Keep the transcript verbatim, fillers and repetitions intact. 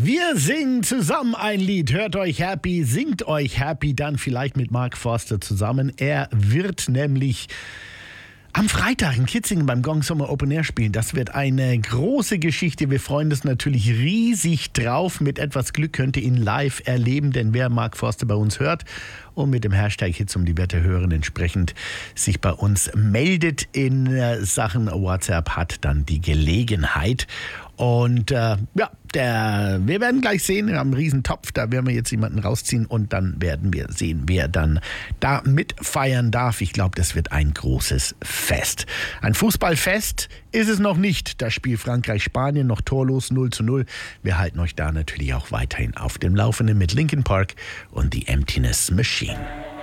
Wir singen zusammen ein Lied. Hört euch happy, singt euch happy, dann vielleicht mit Mark Forster zusammen. Er wird nämlich am Freitag in Kitzingen beim Gong Summer Open Air spielen. Das wird eine große Geschichte. Wir freuen uns natürlich riesig drauf. Mit etwas Glück könnt ihr ihn live erleben, denn wer Mark Forster bei uns hört und mit dem Hashtag Hits um die Wette hören entsprechend sich bei uns meldet in Sachen WhatsApp, hat dann die Gelegenheit. Und äh, ja, der, wir werden gleich sehen, wir haben einen riesen Topf, da werden wir jetzt jemanden rausziehen und dann werden wir sehen, wer dann da mitfeiern darf. Ich glaube, das wird ein großes Fest. Ein Fußballfest ist es noch nicht. Das Spiel Frankreich-Spanien noch torlos null zu null. Wir halten euch da natürlich auch weiterhin auf dem Laufenden mit Linkin Park und The Emptiness Machine.